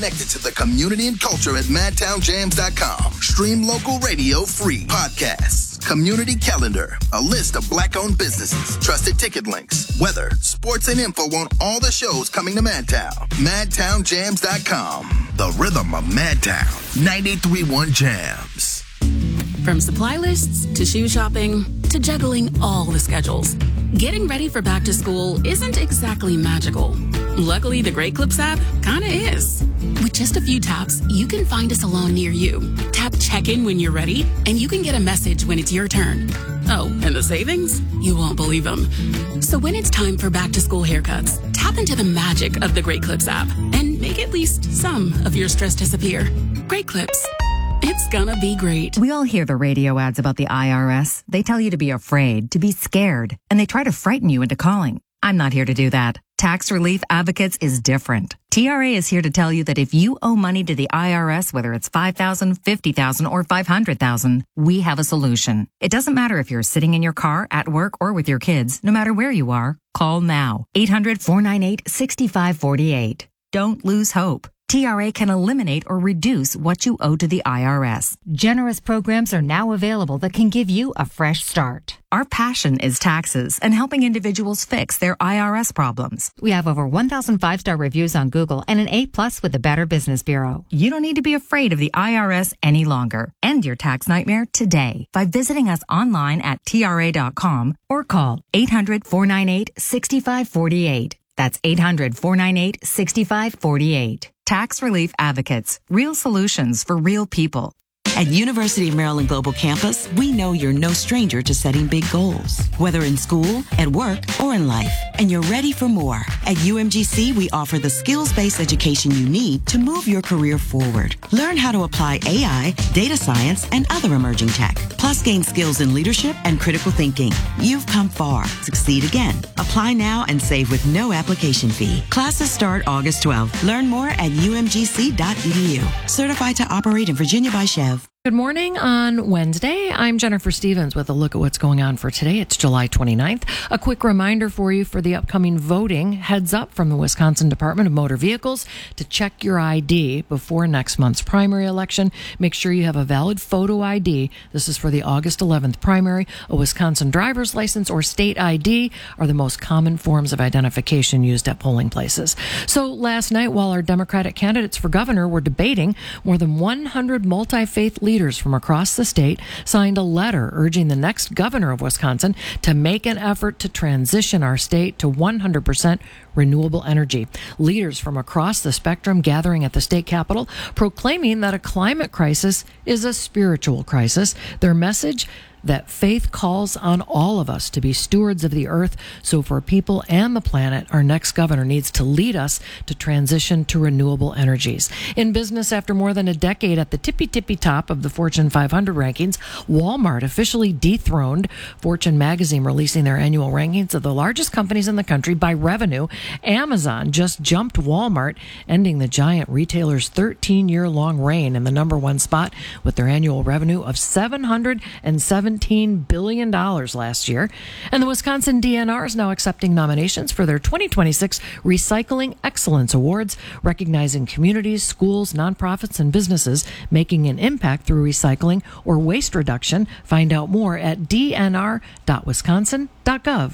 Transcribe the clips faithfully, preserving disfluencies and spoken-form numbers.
Connected to the community and culture at madtown jams dot com. Stream local radio free. Podcasts, community calendar, a list of black-owned businesses, trusted ticket links, weather, sports, and info on all the shows coming to Madtown. madtown jams dot com. The rhythm of Madtown. ninety-three point one Jams. From supply lists to shoe shopping to juggling all the schedules, getting ready for back to school isn't exactly magical. Luckily, the Great Clips app kinda is. With just a few taps, you can find a salon near you. Tap check-in when you're ready, and you can get a message when it's your turn. Oh, and the savings? You won't believe them. So when it's time for back-to-school haircuts, tap into the magic of the Great Clips app and make at least some of your stress disappear. Great Clips. It's gonna be great. We all hear the radio ads about the I R S. They tell you to be afraid, to be scared, and they try to frighten you into calling. I'm not here to do that. Tax Relief Advocates is different. T R A is here to tell you that if you owe money to the I R S, whether it's five thousand dollars, fifty thousand dollars, or five hundred thousand dollars, we have a solution. It doesn't matter if you're sitting in your car, at work, or with your kids. No matter where you are, call now. eight hundred, four nine eight, six five four eight. Don't lose hope. T R A can eliminate or reduce what you owe to the I R S. Generous programs are now available that can give you a fresh start. Our passion is taxes and helping individuals fix their I R S problems. We have over one thousand five-star reviews on Google and an A plus with the Better Business Bureau. You don't need to be afraid of the I R S any longer. End your tax nightmare today by visiting us online at T R A dot com or call eight hundred, four nine eight, six five four eight. That's eight hundred, four nine eight, six five four eight. Tax Relief Advocates. Real solutions for real people. At University of Maryland Global Campus, we know you're no stranger to setting big goals, whether in school, at work, or in life, and you're ready for more. At U M G C, we offer the skills-based education you need to move your career forward. Learn how to apply A I, data science, and other emerging tech, plus gain skills in leadership and critical thinking. You've come far. Succeed again. Apply now and save with no application fee. Classes start August twelfth. Learn more at U M G C dot E D U. Certified to operate in Virginia by Chev. Good morning on Wednesday. I'm Jennifer Stevens with a look at what's going on for today. It's July twenty-ninth. A quick reminder for you for the upcoming voting. Heads up from the Wisconsin Department of Motor Vehicles to check your I D before next month's primary election. Make sure you have a valid photo I D. This is for the August eleventh primary. A Wisconsin driver's license or state I D are the most common forms of identification used at polling places. So last night, while our Democratic candidates for governor were debating, more than one hundred multi-faith leaders Leaders from across the state signed a letter urging the next governor of Wisconsin to make an effort to transition our state to one hundred percent renewable energy. Leaders from across the spectrum gathering at the state capitol, proclaiming that a climate crisis is a spiritual crisis. Their message: that faith calls on all of us to be stewards of the earth. So for people and the planet, our next governor needs to lead us to transition to renewable energies. In business, after more than a decade at the tippy-tippy top of the Fortune five hundred rankings, Walmart officially dethroned Fortune magazine, releasing their annual rankings of the largest companies in the country by revenue. Amazon just jumped Walmart, ending the giant retailer's thirteen-year-long reign in the number one spot with their annual revenue of seven hundred seventeen billion dollars last year. And the Wisconsin D N R is now accepting nominations for their twenty twenty-six Recycling Excellence Awards, recognizing communities, schools, nonprofits, and businesses making an impact through recycling or waste reduction. Find out more at d n r dot wisconsin dot gov.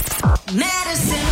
Medicine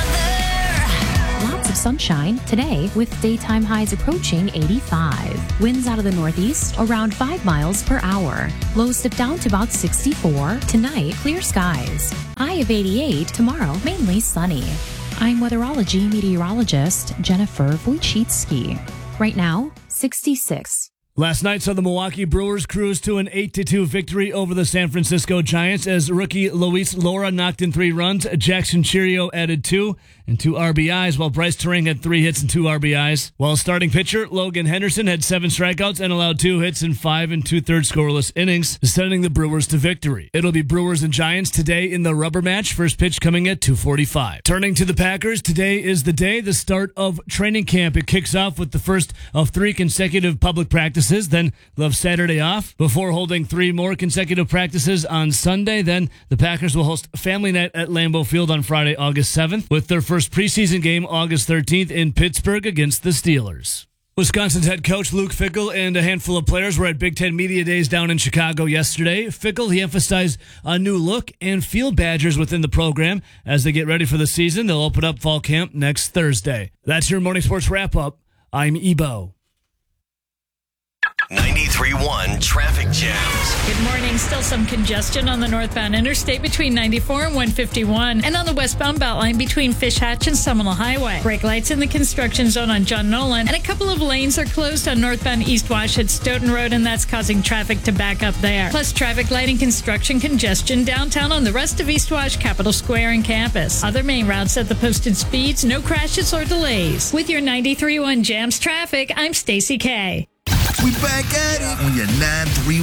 weather. Lots of sunshine today with daytime highs approaching eighty-five. Winds out of the northeast around five miles per hour. Lows dip down to about sixty-four. Tonight, clear skies. High of eighty-eight. Tomorrow, mainly sunny. I'm weatherology meteorologist Jennifer Wojcicki. Right now, sixty-six. Last night saw the Milwaukee Brewers cruise to an eight to two victory over the San Francisco Giants as rookie Luis Lora knocked in three runs. Jackson Chourio added two and two R B Is, while Bryce Turing had three hits and two R B Is. While starting pitcher Logan Henderson had seven strikeouts and allowed two hits in five and two-thirds scoreless innings, sending the Brewers to victory. It'll be Brewers and Giants today in the rubber match, first pitch coming at two forty-five. Turning to the Packers, today is the day, the start of training camp. It kicks off with the first of three consecutive public practices. Then they'll have Saturday off before holding three more consecutive practices on Sunday. Then the Packers will host Family Night at Lambeau Field on Friday, August seventh, with their first preseason game August thirteenth in Pittsburgh against the Steelers. Wisconsin's head coach Luke Fickell and a handful of players were at Big Ten Media Days down in Chicago yesterday. Fickell, he emphasized a new look and field badgers within the program. As they get ready for the season, they'll open up fall camp next Thursday. That's your morning sports wrap-up. I'm Ebo. ninety-three point one traffic jams. Good morning. Still some congestion on the northbound interstate between ninety-four and one fifty-one, and on the westbound Beltline between Fish Hatch and Seminole Highway. Brake lights in the construction zone on John Nolan, and a couple of lanes are closed on northbound East Wash at Stoughton Road, and that's causing traffic to back up there. Plus traffic light and construction congestion downtown on the rest of East Wash, Capitol Square, and campus. Other main routes at the posted speeds, no crashes or delays. With your ninety-three point one Jams traffic, I'm Stacy K. We back at it on your nine three